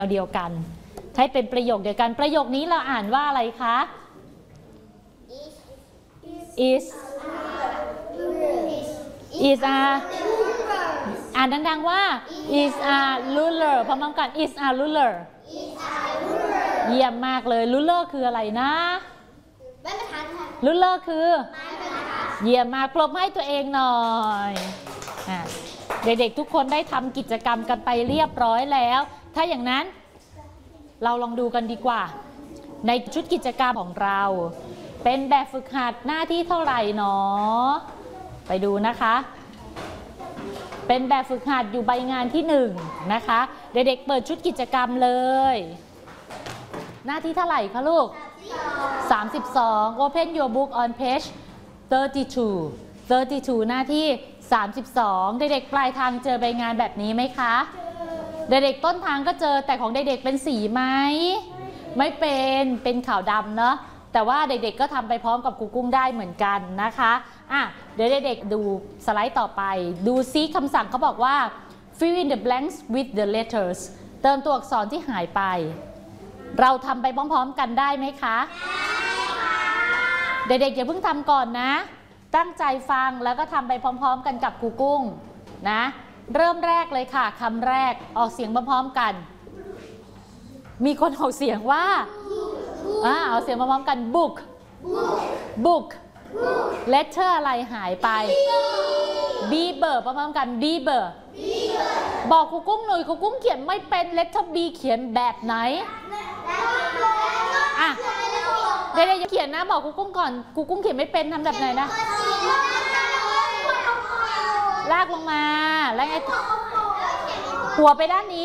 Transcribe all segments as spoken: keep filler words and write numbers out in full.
เดียวกันให้เป็นประโยคเดียวกันประโยคนี้เราอ่านว่าอะไรคะ is is a อ่านดังๆว่า is a ruler พร้อมๆกัน is a ruler เยี่ยมมากเลย ruler คืออะไรนะ ruler คือเยี่ยมมากปรบมือให้ตัวเองหน่อยเด็กๆทุกคนได้ทำกิจกรรมกันไปเรียบร้อยแล้วถ้าอย่างนั้นเราลองดูกันดีกว่าในชุดกิจกรรมของเราเป็นแบบฝึกหัดหน้าที่เท่าไหร่เนาะไปดูนะคะเป็นแบบฝึกหัดอยู่ใบงานที่หนึ่งนะคะเด็กๆเปิดชุดกิจกรรมเลยหน้าที่เท่าไหร่คะลูกสามสิบสอง Open your book on page thirty-two thirty-two หน้าที่สามสิบสองเด็กๆปลายทางเจอใบงานแบบนี้ไหมคะเด็กๆต้นทางก็เจอแต่ของเด็กๆเป็นสีไหมไม่เป็นเป็นขาวดำเนาะแต่ว่าเด็กๆก็ทำไปพร้อมกับครูกุ้งได้เหมือนกันนะคะอ่ะเดี๋ยวเด็กๆดูสไลด์ต่อไปดูซิคำสั่งเขาบอกว่า fill in the blanks with the letters เติมตัวอักษรที่หายไปเราทำไปพร้อมๆกันได้ไหมคะเด็กๆอย่าเพิ่งทำก่อนนะตั้งใจฟังแล้วก็ทำไปพร้อมๆกันกับครูกุ้งนะเริ่มแรกเลยค่ะคำแรกออกเสียงพร้อมๆกันมีคนออกเสียงว่าอ่าเอาเสียงพร้อมๆกัน book book letter อะไรหายไป beaver พร้อมๆกัน beaver บอกครูกุ้งหน่อยครูกุ้งเขียนไม่เป็น letter B เขียนแบบไหนอ่ะเดี๋ยวๆอย่าเขียนนะบอกครูกุ้งก่อนครูกุ้งเขียนไม่เป็นทำแบบไหนนะลากลงมาแล้วไงหัวไปด้านนี้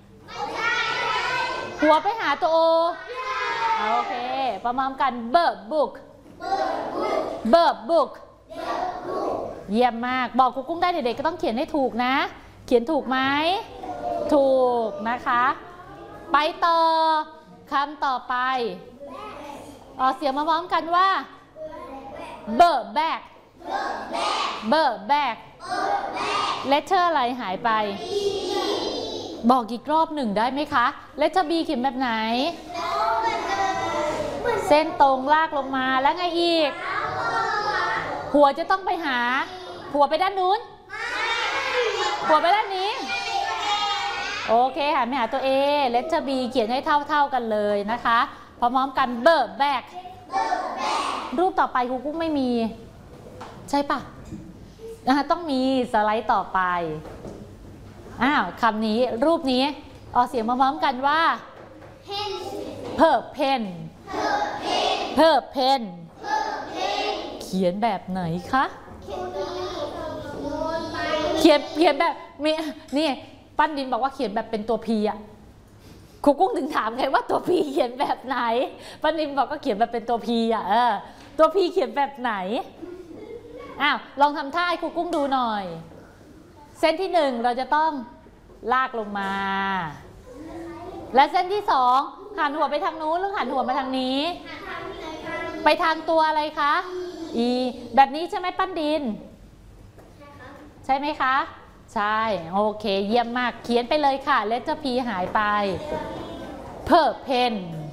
หัวไปหาตัวโอโอเคประมาณกันเบิร์บบุ๊กเบิร์บบุ๊กเยี่ยมมากบอกครูกุ้งได้เด็กๆก็ต้องเขียนให้ถูกนะเขียนถูกไหมถูกนะคะไปต่อคำต่อไปออกเสียงมาพร้อมกันว่าเบิร์บแบกเบิร์บแบกเลตเตอร์อะไรหายไปบอกอีกรอบหนึ่งได้ไหมคะเลตเตอร์ B เขียนแบบไหนเส้นตรงลากลงมาแล้วไงอีกหัวจะต้องไปหาหัวไปด้านนู้นหัวไปด้านนี้โอเคหันไปหาตัว A เลตเตอร์ B เขียนให้เท่าๆกันเลยนะคะพร้อมๆกันเบิร์บแบกรูปต่อไปครูกุ้งไม่มีใช่ปะต้องมีสไลด์ต่อไปอ้าวคำนี้รูปนี้ออกเสียงมาพร้อมกันว่าเพิร์เพนเพิร์เพนเขียนแบบไหนคะเขียนเขียนแบบมีนี่ปั้นดินบอกว่าเขียนแบบเป็นตัวพีอะครูกุ้งถึงถามไงว่าตัวพีเขียนแบบไหนปั้นดินบอกก็เขียนแบบเป็นตัวพีอะเออตัวพีเขียนแบบไหนอ้าวลองทำท่าให้ครูกุ้งดูหน่อยเส้นที่หนึ่งเราจะต้องลากลงมาและเส้นที่สองหันหัวไปทางนู้นหรือหันหัวมาทางนี้ไปทางตัวอะไรคะอีแบบนี้ใช่ไหมปั้นดินใช่ไหมคะใช่โอเคเยี่ยมมากเขียนไปเลยค่ะเลตเตอร์ P หายไปเพิร์เพน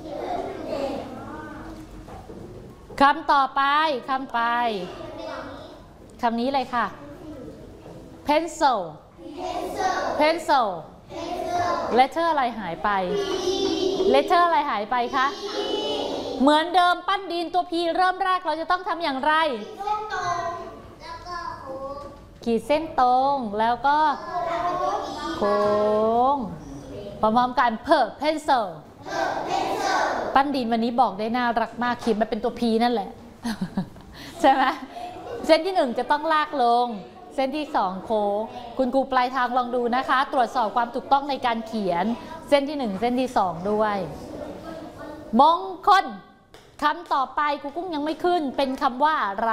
คำต่อไปคำไปคำนี้เลยค่ะ pencil pencil letter อะไรหายไป letter อะไรหายไปคะเหมือนเดิมปั้นดินตัว P เริ่มแรกเราจะต้องทำอย่างไรขีดเส้นตรงแล้วก็โค้งพร้อมๆกัน per pencil ปั้นดินวันนี้บอกได้น่ารักมากขีดมาเป็นตัว P นั่นแหละใช่ไหมเส้นที่หนึ่งจะต้องลากลงเส้นที่สองโค้งคุณครูปลายทางลองดูนะคะตรวจสอบความถูกต้องในการเขียนเส้นที่หนึ่งเส้นที่สองด้วยมงคลคำต่อไปครูกุ้งยังไม่ขึ้นเป็นคำว่าอะไร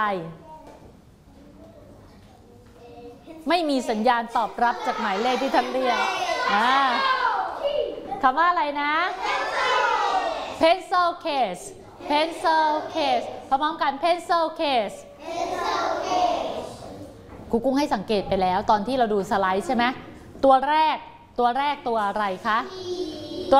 ไม่มีสัญญาณตอบรับจากหมายเลขที่ท่านเรียกคำว่าอะไรนะ pencil case pencil case พร้อมกัน pencil case ครูกุ้งให้สังเกตไปแล้วตอนที่เราดูสไลด์ใช่ไหมตัวแรกตัวแรกตัวอะไรคะ